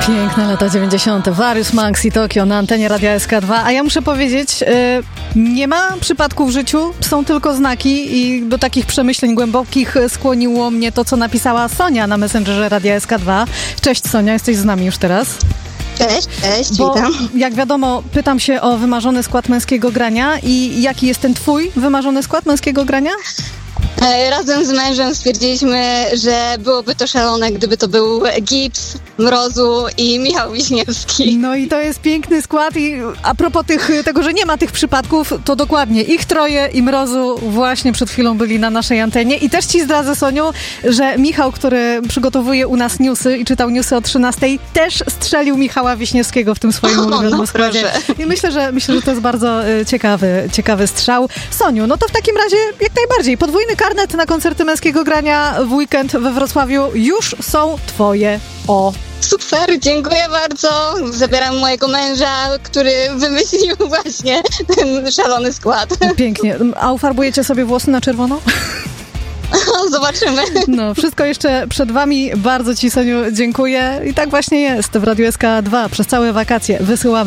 Piękne lata 90. Various Monks i Tokio na antenie Radia SK2. A ja muszę powiedzieć, nie ma przypadku w życiu, są tylko znaki i do takich przemyśleń głębokich skłoniło mnie to, co napisała Sonia na Messengerze Radia SK2. Cześć Sonia, jesteś z nami już teraz. Cześć, Bo, witam. jak wiadomo, pytam się o wymarzony skład męskiego grania i jaki jest ten twój wymarzony skład męskiego grania? Razem z mężem stwierdziliśmy, że byłoby to szalone, gdyby to był Gibbs, Mrozu i Michał Wiśniewski. No i to jest piękny skład i a propos tego, że nie ma tych przypadków, to dokładnie ich troje i Mrozu właśnie przed chwilą byli na naszej antenie. I też ci zdradzę, Soniu, że Michał, który przygotowuje u nas newsy i czytał newsy o 13:00, też strzelił Michała Wiśniewskiego w tym swoim ulubionym składzie. I myślę, że to jest bardzo ciekawy strzał. Soniu, no to w takim razie jak najbardziej podwójny karnet na koncerty męskiego grania w weekend we Wrocławiu już są twoje. Super, dziękuję bardzo. Zabieram mojego męża, który wymyślił właśnie ten szalony skład. Pięknie. A ufarbujecie sobie włosy na czerwono? Zobaczymy. No, wszystko jeszcze przed wami. Bardzo ci, Soniu, dziękuję. I tak właśnie jest w Radiu SK2 przez całe wakacje. Wysyłamy